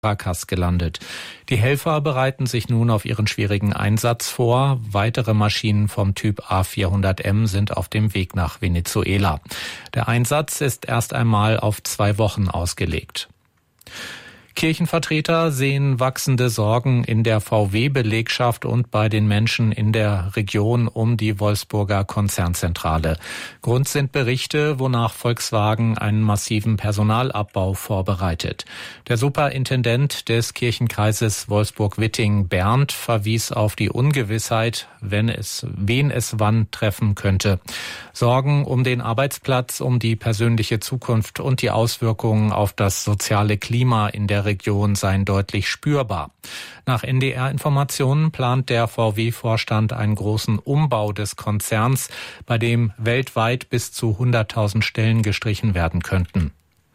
Caracas gelandet. Die Helfer bereiten sich nun auf ihren schwierigen Einsatz vor. Weitere Maschinen vom Typ A400M sind auf dem Weg nach Venezuela. Der Einsatz ist erst einmal auf 2 Wochen ausgelegt. Kirchenvertreter sehen wachsende Sorgen in der VW-Belegschaft und bei den Menschen in der Region um die Wolfsburger Konzernzentrale. Grund sind Berichte, wonach Volkswagen einen massiven Personalabbau vorbereitet. Der Superintendent des Kirchenkreises Wolfsburg-Witting, Bernd, verwies auf die Ungewissheit, wen es wann treffen könnte. Sorgen um den Arbeitsplatz, um die persönliche Zukunft und die Auswirkungen auf das soziale Klima in der Region seien deutlich spürbar. Nach NDR-Informationen plant der VW-Vorstand einen großen Umbau des Konzerns, bei dem weltweit bis zu 100.000 Stellen gestrichen werden könnten.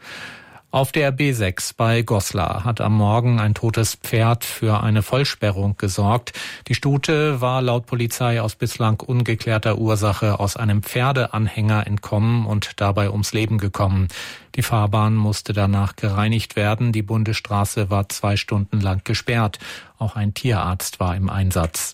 Auf der B6 bei Goslar hat am Morgen ein totes Pferd für eine Vollsperrung gesorgt. Die Stute war laut Polizei aus bislang ungeklärter Ursache aus einem Pferdeanhänger entkommen und dabei ums Leben gekommen. Die Fahrbahn musste danach gereinigt werden. Die Bundesstraße war 2 Stunden lang gesperrt. Auch ein Tierarzt war im Einsatz.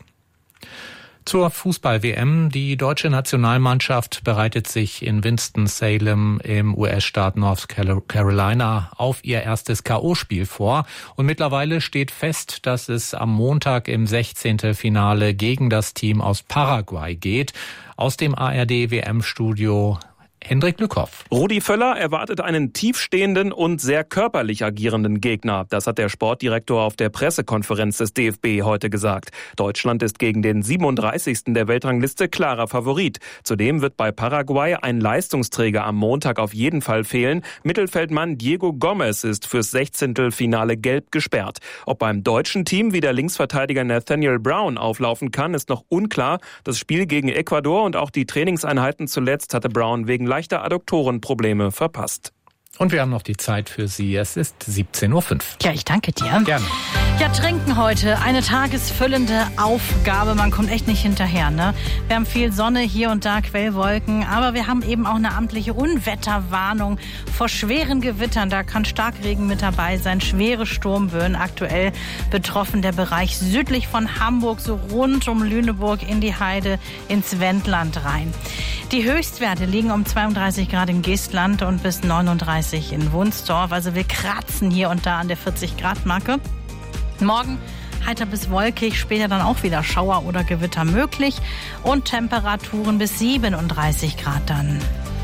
Zur Fußball-WM. Die deutsche Nationalmannschaft bereitet sich in Winston-Salem im US-Staat North Carolina auf ihr erstes K.O.-Spiel vor. Und mittlerweile steht fest, dass es am Montag im 16. Finale gegen das Team aus Paraguay geht. Aus dem ARD-WM-Studio Hendrik Lückhoff. Rudi Völler erwartet einen tiefstehenden und sehr körperlich agierenden Gegner. Das hat der Sportdirektor auf der Pressekonferenz des DFB heute gesagt. Deutschland ist gegen den 37. der Weltrangliste klarer Favorit. Zudem wird bei Paraguay ein Leistungsträger am Montag auf jeden Fall fehlen. Mittelfeldmann Diego Gomez ist fürs 16. Finale gelb gesperrt. Ob beim deutschen Team wieder Linksverteidiger Nathaniel Brown auflaufen kann, ist noch unklar. Das Spiel gegen Ecuador und auch die Trainingseinheiten zuletzt hatte Brown wegen leichter Adduktorenprobleme verpasst. Und wir haben noch die Zeit für Sie. Es ist 17.05 Uhr. Ja, ich danke dir. Gerne. Ja, trinken heute. Eine tagesfüllende Aufgabe. Man kommt echt nicht hinterher, ne? Wir haben viel Sonne, hier und da Quellwolken. Aber wir haben eben auch eine amtliche Unwetterwarnung vor schweren Gewittern. Da kann Starkregen mit dabei sein. Schwere Sturmböen. Aktuell betroffen der Bereich südlich von Hamburg, so rund um Lüneburg in die Heide, ins Wendland rein. Die Höchstwerte liegen um 32 Grad im Geestland und bis 39 in Wunstorf. Also wir kratzen hier und da an der 40-Grad-Marke. Morgen heiter bis wolkig, später dann auch wieder Schauer oder Gewitter möglich und Temperaturen bis 37 Grad dann.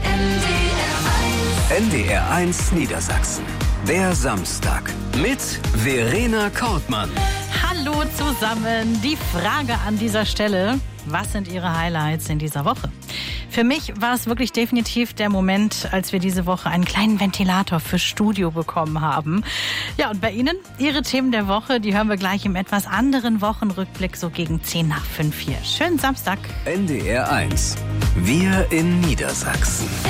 NDR 1 Niedersachsen. Der Samstag mit Verena Kortmann. Hallo zusammen. Die Frage an dieser Stelle: Was sind Ihre Highlights in dieser Woche? Für mich war es wirklich definitiv der Moment, als wir diese Woche einen kleinen Ventilator fürs Studio bekommen haben. Ja, und bei Ihnen? Ihre Themen der Woche, die hören wir gleich im etwas anderen Wochenrückblick, so gegen 10:05 hier. Schönen Samstag. NDR 1. Wir in Niedersachsen.